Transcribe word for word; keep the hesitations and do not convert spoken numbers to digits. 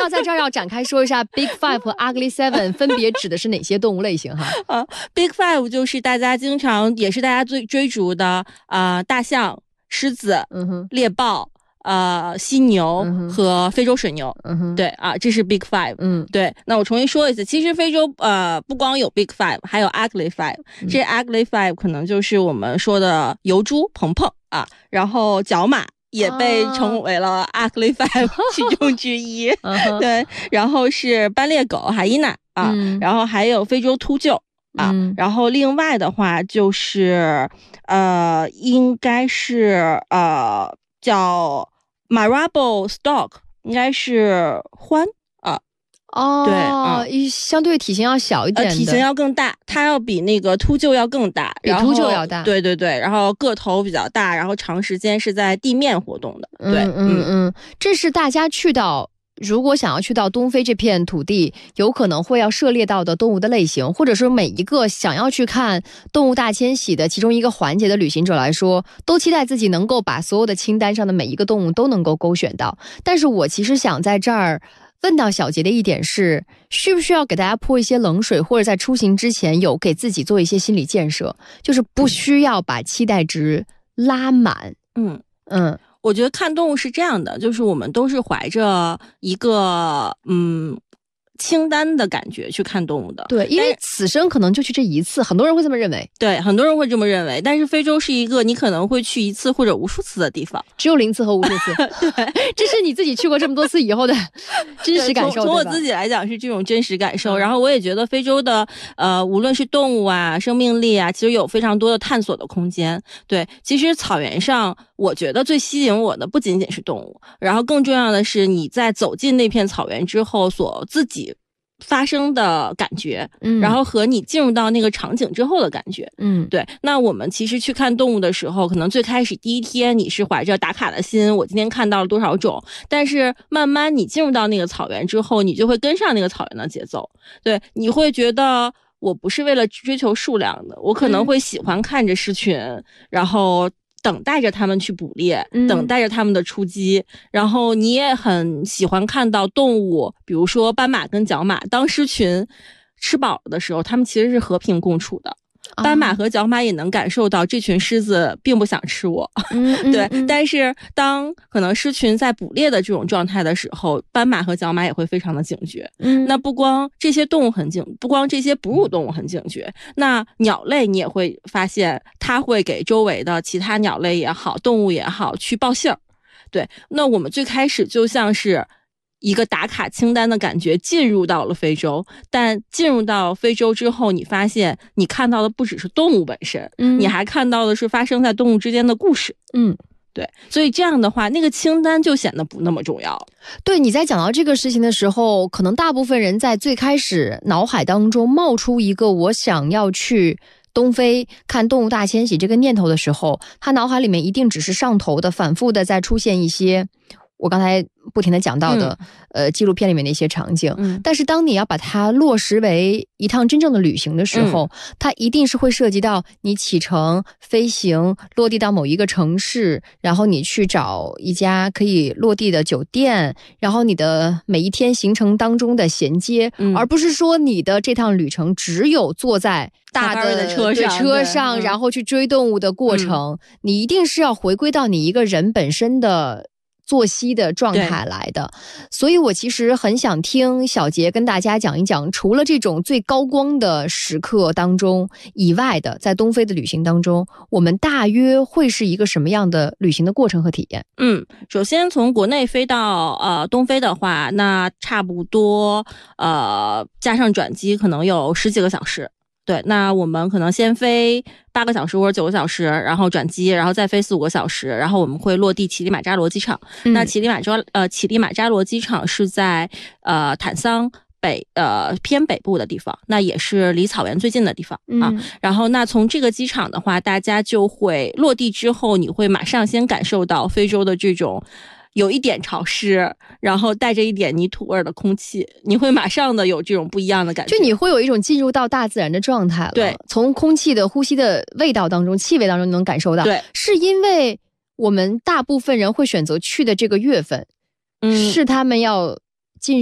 要在这儿要展开说一下 Big Five 和 Ugly Seven 分别指的是哪些动物类型哈？ 啊 ，Big Five 就是大家经常也是大家最追逐的啊、呃，大象、狮子、 嗯哼、 猎豹。呃，犀牛和非洲水牛， 嗯哼， 对啊，这是 Big Five， 嗯， 对。那我重新说一次，其实非洲呃不光有 Big Five， 还有 Ugly Five，、嗯、这 Ugly Five 可能就是我们说的疣猪、鹏鹏啊，然后角马也被称为了 Ugly Five 其中之一，啊、对。然后是斑鬣狗、海伊娜啊、嗯，然后还有非洲秃鹫啊、嗯，然后另外的话就是呃，应该是呃叫。Marabou Stork 应该是獾啊， 哦， 对，嗯， 相对体型要小一点的， 呃、体型要更大，它要比那个秃鹫要更大， 比秃鹫要大， 对对对，然后个头比较大，然后长时间是在地面活动的，对， 嗯嗯嗯，这是大家去到。如果想要去到东非这片土地，有可能会要涉猎到的动物的类型，或者说每一个想要去看动物大迁徙的其中一个环节的旅行者来说，都期待自己能够把所有的清单上的每一个动物都能够勾选到。但是我其实想在这儿问到小杰的一点是，需不需要给大家泼一些冷水，或者在出行之前有给自己做一些心理建设，就是不需要把期待值拉满。 嗯嗯。 我觉得看动物是这样的，就是我们都是怀着一个嗯清单的感觉去看动物的。 对，因为此生可能就去这一次，很多人会这么认为。 对，很多人会这么认为。但是非洲是一个你可能会去一次或者无数次的地方， 只有零次和无数次。 对， 这是你自己去过这么多次以后的真实感受。 从我自己来讲是这种真实感受。嗯、然后我也觉得非洲的呃，无论是动物啊、生命力啊，其实有非常多的探索的空间。对，其实草原上。我觉得最吸引我的不仅仅是动物，然后更重要的是你在走进那片草原之后所自己发生的感觉，嗯，然后和你进入到那个场景之后的感觉，嗯，对。那我们其实去看动物的时候，可能最开始第一天你是怀着打卡的心，我今天看到了多少种，但是慢慢你进入到那个草原之后，你就会跟上那个草原的节奏，对，你会觉得我不是为了追求数量的，我可能会喜欢看着狮群，嗯、然后。等待着他们去捕猎，等待着他们的出击、嗯、然后你也很喜欢看到动物，比如说斑马跟角马，当狮群吃饱了的时候，他们其实是和平共处的。斑马和角马也能感受到这群狮子并不想吃我，嗯嗯、对。但是当可能狮群在捕猎的这种状态的时候，斑马和角马也会非常的警觉。嗯，那不光这些动物很警，不光这些哺乳动物很警觉，那鸟类你也会发现，它会给周围的其他鸟类也好，动物也好去报信儿。对，那我们最开始就像是。一个打卡清单的感觉进入到了非洲，但进入到非洲之后，你发现你看到的不只是动物本身，嗯，你还看到的是发生在动物之间的故事，嗯，对，所以这样的话，那个清单就显得不那么重要。 对，你在讲到这个事情的时候，可能大部分人在最开始脑海当中冒出一个我想要去东非看动物大迁徙这个念头的时候，他脑海里面一定只是上头的，反复的在出现一些我刚才不停地讲到的、嗯、呃纪录片里面的一些场景、嗯、但是当你要把它落实为一趟真正的旅行的时候、嗯、它一定是会涉及到你启程飞行落地到某一个城市，然后你去找一家可以落地的酒店，然后你的每一天行程当中的衔接、嗯、而不是说你的这趟旅程只有坐在大的, 的车上, 车上然后去追动物的过程、嗯、你一定是要回归到你一个人本身的作息的状态来的。所以我其实很想听小杰跟大家讲一讲，除了这种最高光的时刻当中以外的，在东非的旅行当中，我们大约会是一个什么样的旅行的过程和体验。 嗯，首先从国内飞到呃东非的话，那差不多呃加上转机可能有十几个小时。对，那我们可能先飞八个小时或者九个小时，然后转机，然后再飞四五个小时，然后我们会落地乞力马扎罗机场。嗯、那乞力马扎呃乞力马扎罗机场是在呃坦桑北呃偏北部的地方，那也是离草原最近的地方、嗯、啊。然后那从这个机场的话，大家就会落地之后，你会马上先感受到非洲的这种。有一点潮湿，然后带着一点泥土味的空气，你会马上的有这种不一样的感觉， 就你会有一种进入到大自然的状态了。 对， 从空气的呼吸的味道当中，气味当中能感受到。 对， 是因为我们大部分人会选择去的这个月份，嗯，是他们要